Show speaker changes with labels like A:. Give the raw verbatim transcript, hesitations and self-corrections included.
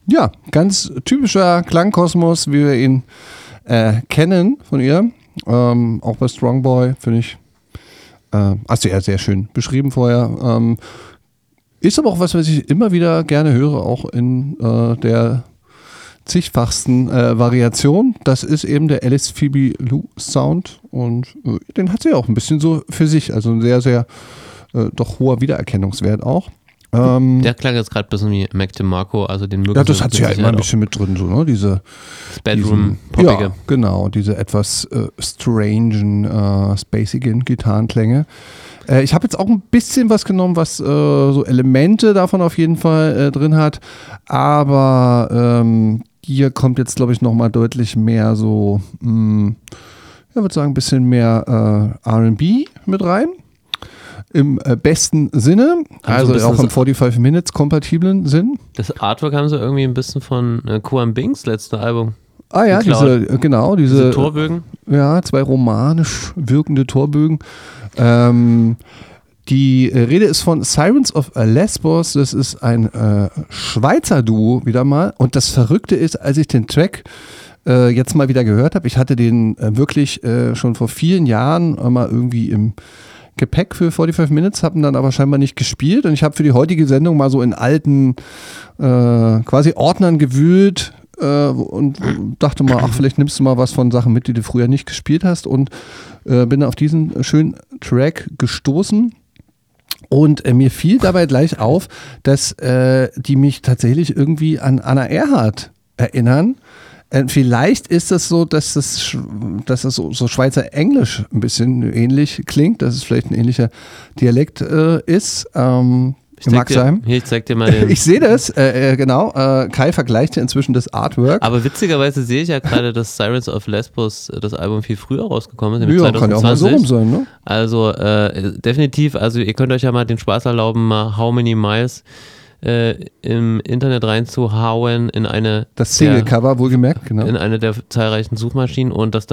A: Ja, ganz typischer Klangkosmos, wie wir ihn äh, kennen von ihr. Ähm, auch bei Strongboy, finde ich. Äh, hast du ja sehr schön beschrieben vorher. Ähm, ist aber auch was, was ich immer wieder gerne höre, auch in äh, der zigfachsten äh, Variation. Das ist eben der Alice Phoebe Lou Sound und äh, den hat sie auch ein bisschen so für sich. Also ein sehr, sehr äh, doch hoher Wiedererkennungswert auch. Ähm,
B: Der klang jetzt gerade ein bisschen wie Mac DeMarco, also den mögen
A: ja, das
B: sie
A: hat sie ja immer ein bisschen mit drin, so, ne? Diese
B: Bedroom-poppige.
A: Ja, genau, diese etwas äh, strangen, äh, spacigen Gitarrenklänge. Äh, ich habe jetzt auch ein bisschen was genommen, was äh, so Elemente davon auf jeden Fall äh, drin hat, aber ähm, hier kommt jetzt, glaube ich, nochmal deutlich mehr so, mh, ich würde sagen, ein bisschen mehr äh, R and B mit rein. Im äh, besten Sinne,
B: Haben so
A: also
B: ein
A: auch im forty-five Minutes kompatiblen Sinn.
B: Das Artwork haben sie irgendwie ein bisschen von äh, Kuan Bings letzte Album.
A: Ah ja,
B: geklaut.
A: diese, genau, diese,
B: Diese Torbögen.
A: Ja, zwei romanisch wirkende Torbögen. Ähm, die Rede ist von Sirens of Lesbos. Das ist ein äh, Schweizer Duo wieder mal. Und das Verrückte ist, als ich den Track äh, jetzt mal wieder gehört habe, ich hatte den äh, wirklich äh, schon vor vielen Jahren äh, mal irgendwie im Gepäck für forty-five Minutes, haben dann aber scheinbar nicht gespielt. Und ich habe für die heutige Sendung mal so in alten äh, quasi Ordnern gewühlt äh, und dachte mal, ach, vielleicht nimmst du mal was von Sachen mit, die du früher nicht gespielt hast. Und äh, bin auf diesen schönen Track gestoßen. Und äh, mir fiel dabei gleich auf, dass äh, die mich tatsächlich irgendwie an Anna Erhardt erinnern. Äh, vielleicht ist es so, dass das, dass das so, so Schweizer Englisch ein bisschen ähnlich klingt, dass es vielleicht ein ähnlicher Dialekt äh, ist. Ähm, mag
B: dir,
A: sein.
B: Hier, ich zeig dir mal den.
A: Ich sehe das, äh, äh, genau. Äh, Kai vergleicht ja inzwischen das Artwork.
B: Aber witzigerweise sehe ich ja gerade, dass Sirens of Lesbos das Album viel früher rausgekommen ist.
A: Ja, kann ja auch mal so rum sein, ne?
B: Also äh, definitiv, also ihr könnt euch ja mal den Spaß erlauben, mal How Many Miles äh, im Internet reinzuhauen in eine
A: das Single-Cover, wohlgemerkt, genau.
B: in eine der zahlreichen Suchmaschinen und das